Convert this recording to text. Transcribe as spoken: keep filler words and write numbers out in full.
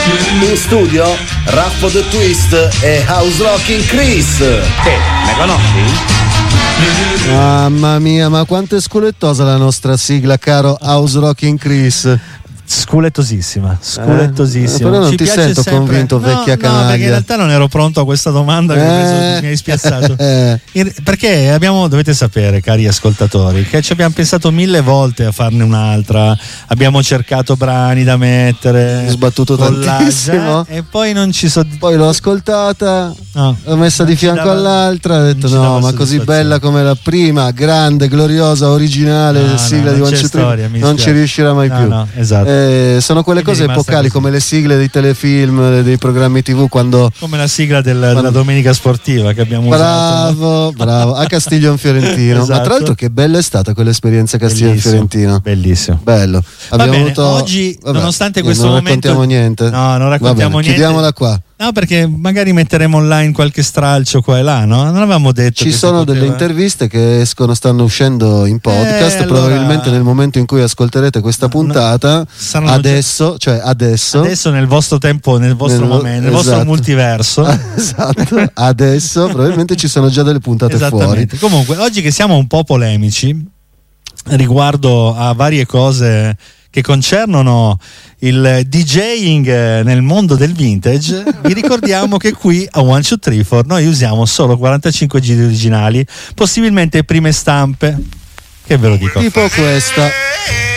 In studio Raffo The Twist e House Rocking Chris. Che, me conosci? Mamma mia, ma quanto è sculettosa la nostra sigla, caro House Rocking Chris. Sculettosissima, sculettosissima. Eh, però non Ci ti piace sento sempre... convinto, no, vecchia canaglia. No, perché in realtà non ero pronto a questa domanda che eh, mi hai spiazzato. Eh. Perché abbiamo, dovete sapere, cari ascoltatori, che ci abbiamo pensato mille volte a farne un'altra. Abbiamo cercato brani da mettere, sbattuto tantissimo, e poi non ci so... Poi l'ho ascoltata, no, l'ho messa di fianco dava, all'altra, ho detto no, ma così bella come la prima, grande, gloriosa, originale, no, sigla no, di non, One Two Three, non ci riuscirà mai no, più. No, esatto. Eh, sono quelle cose epocali, come le sigle dei telefilm, dei programmi tivù, quando come la sigla del, quando... della domenica sportiva che abbiamo bravo, usato. Bravo, a Castiglion Fiorentino. Esatto. Ma tra l'altro che bella è stata quell'esperienza a Castiglion Fiorentino. Bellissimo. Bello. Abbiamo bene, avuto oggi, vabbè, nonostante questo non momento raccontiamo niente. No, non raccontiamo bene, niente. Chiudiamola qua. No, perché magari metteremo online qualche stralcio qua e là, no? Non avevamo detto. Ci che sono poteva... delle interviste che escono, stanno uscendo in podcast. Eh, allora... Probabilmente nel momento in cui ascolterete questa puntata, no, adesso, già... cioè adesso, adesso nel vostro tempo, nel vostro nel... momento, nel esatto. vostro multiverso. Esatto, adesso probabilmente ci sono già delle puntate fuori. Comunque, oggi che siamo un po' polemici riguardo a varie cose che concernono il DJing nel mondo del vintage, vi ricordiamo che qui a One Two Three Four noi usiamo solo quarantacinque giri originali, possibilmente prime stampe, che ve lo dico, tipo questa.